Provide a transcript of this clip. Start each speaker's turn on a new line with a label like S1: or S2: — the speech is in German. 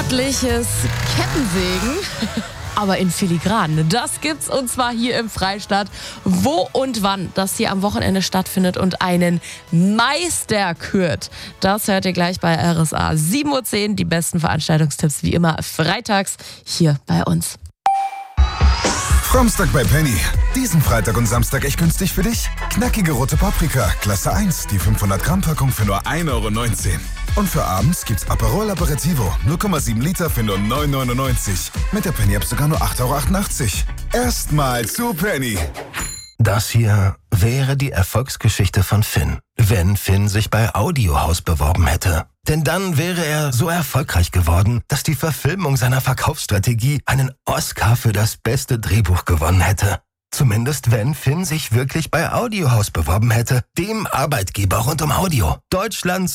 S1: ordentliches Kettensägen. Aber in Filigran. Das gibt's und zwar hier im Freistaat. Wo und wann das hier am Wochenende stattfindet und einen Meister kürt, das hört ihr gleich bei RSA 7.10 Uhr. Die besten Veranstaltungstipps wie immer freitags hier bei uns.
S2: Samstag bei Penny. Diesen Freitag und Samstag echt günstig für dich? Knackige rote Paprika, Klasse 1, die 500 Gramm Packung für nur 1,19 Euro. Und für abends gibt's Aperol Aperitivo, 0,7 Liter für nur 9,99 Euro. Mit der Penny-App sogar nur 8,88 Euro. Erstmal zu Penny.
S3: Das hier wäre die Erfolgsgeschichte von Finn, wenn Finn sich bei Audiohaus beworben hätte. Denn dann wäre er so erfolgreich geworden, dass die Verfilmung seiner Verkaufsstrategie einen Oscar für das beste Drehbuch gewonnen hätte. Zumindest wenn Finn sich wirklich bei Audiohaus beworben hätte, dem Arbeitgeber rund um Audio. Deutschlands